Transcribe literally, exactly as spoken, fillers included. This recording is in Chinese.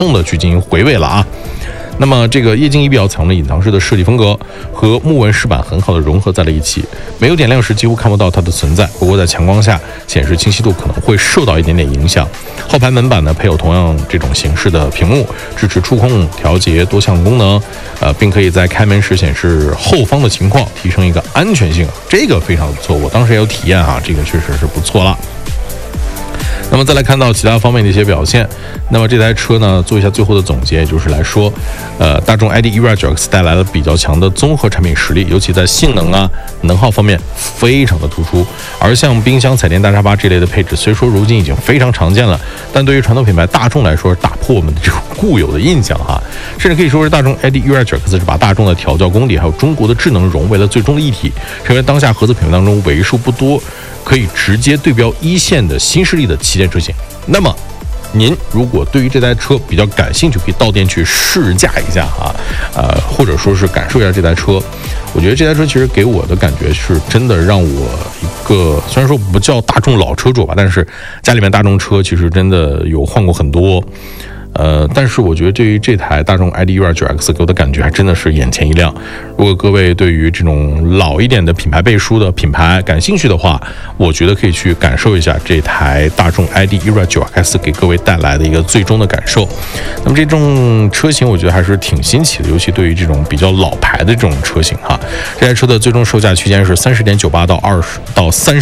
重的去进行回味了啊。那么这个液晶仪表采用了隐藏式的设计风格，和木纹饰板很好的融合在了一起，没有点亮时几乎看不到它的存在，不过在强光下显示清晰度可能会受到一点点影响。后排门板呢配有同样这种形式的屏幕，支持触控调节多项功能，呃，并可以在开门时显示后方的情况，提升一个安全性，这个非常不错，我当时也有体验哈，这个确实是不错了。那么再来看到其他方面的一些表现，那么这台车呢，做一下最后的总结，也就是来说，呃，大众 I D E V 九 X 带来了比较强的综合产品实力，尤其在性能啊、能耗方面非常的突出。而像冰箱、彩电、大沙发这类的配置，虽说如今已经非常常见了，但对于传统品牌大众来说，打破我们的这种固有的印象哈，甚至可以说是大众 I D E V 九 X 是把大众的调教功底还有中国的智能融为了最终的一体，成为当下合资品牌当中为数不多可以直接对标一线的新势力的旗舰车型。那么您如果对于这台车比较感兴趣，可以到店去试驾一下哈，呃，或者说是感受一下这台车。我觉得这台车其实给我的感觉是真的让我一个，虽然说不叫大众老车主吧，但是家里面大众车其实真的有换过很多。呃，但是我觉得对于这台大众 I D E V 九 X 给我的感觉还真的是眼前一亮。如果各位对于这种老一点的品牌背书的品牌感兴趣的话，我觉得可以去感受一下这台大众 I D E V 九 X 给各位带来的一个最终的感受。那么这种车型我觉得还是挺新奇的，尤其对于这种比较老牌的这种车型哈。这台车的最终售价区间是三十点九八到二十到三十